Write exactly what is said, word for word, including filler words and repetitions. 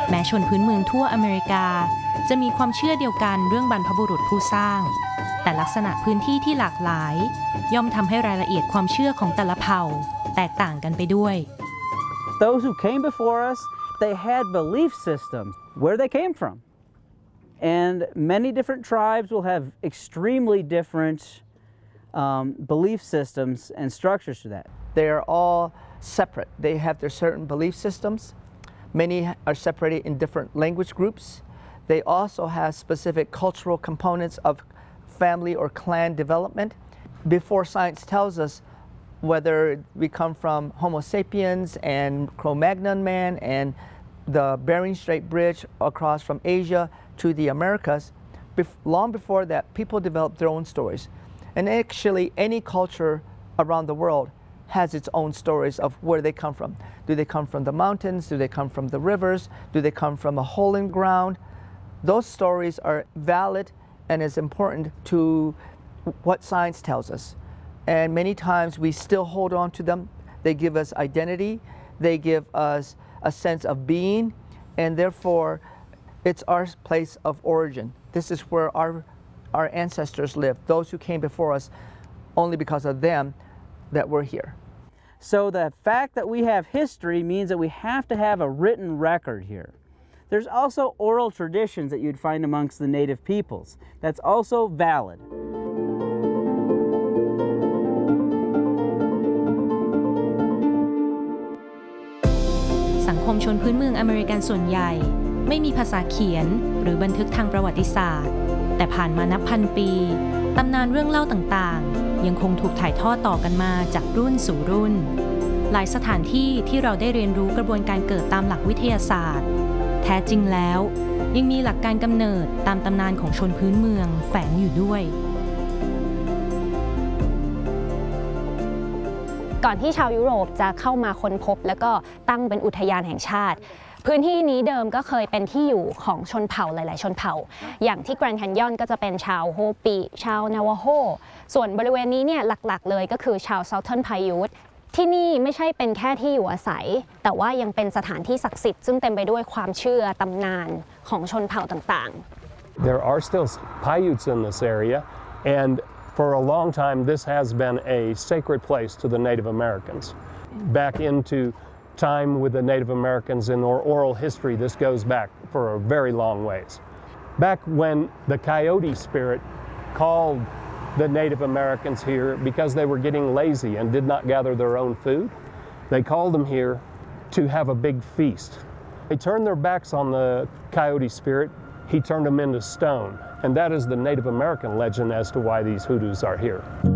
แม้ชนพื้นเมืองทั่วอเมริกาจะมีความเชื่อเดียวกันเรื่องบรรพบุรุษผู้สร้างแต่ลักษณะพื้นที่ที่หลากหลายย่อมทำให้รายละเอียดความเชื่อของแต่ละเผ่าแตกต่างกันไปด้วย Those who came before us, they had belief systems where they came from. And many different tribes will have extremely different um, belief systems and structures to that. They are all separate. They have their certain belief systems. Many are separated in different language groups. They also have specific cultural components of family or clan development. Before science tells us whether we come from Homo sapiens and Cro-Magnon man and the Bering Strait Bridge across from Asia to the Americas, long before that, people developed their own stories. And actually, any culture around the world has its own stories of where they come from. Do they come from the mountains? Do they come from the rivers? Do they come from a hole in ground? Those stories are valid and is important to what science tells us. And many times we still hold on to them. They give us identity. They give us a sense of being, and therefore it's our place of origin. This is where our, our ancestors lived, those who came before us, only because of them that we're here. So the fact that we have history means that we have to have a written record here. There's also oral traditions that you'd find amongst the native peoples. That's also valid. สังคมชนพื้นเมืองอเมริกันส่วนใหญ่ไม่มีภาษาเขียนหรือบันทึกทางประวัติศาสตร์แต่ผ่านมานับพันปีตำนานเรื่องเล่าต่างๆยังคงถูกถ่ายทอดต่อกันมาจากรุ่นสู่รุ่นหลายสถานที่ที่เราได้เรียนรู้กระบวนการเกิดตามหลักวิทยาศาสตร์แท้จริงแล้วยังมีหลักการกำเนิดตามตำนานของชนพื้นเมืองแฝงอยู่ด้วยก่อนที่ชาวยุโรปจะเข้ามาค้นพบแล้วก็ตั้งเป็นอุทยานแห่งชาติพื้นที่นี้เดิมก็เคยเป็นที่อยู่ของชนเผ่าหลายๆชนเผ่าอย่างที่แกรนด์แคนยอนก็จะเป็นชาวโฮปีชาวนาวาโฮส่วนบริเวณนี้เนี่ยหลักๆเลยก็คือชาวเซาเทิร์นพายุทที่นี่ไม่ใช่เป็นแค่ที่อยู่อาศัยแต่ว่ายังเป็นสถานที่ศักดิ์สิทธิ์ซึ่งเต็มไปด้วยความเชื่อตำนานของชนเผ่าต่างๆ There are still Paiutes in this area and for a long time, this has been a sacred place to the Native Americans. Back into time with the Native Americans in our oral history, this goes back for a very long ways. Back when the Coyote spirit called the Native Americans here because they were getting lazy and did not gather their own food, they called them here to have a big feast. They turned their backs on the Coyote spirit. He turned them into stone. And that is the Native American legend as to why these hoodoos are here.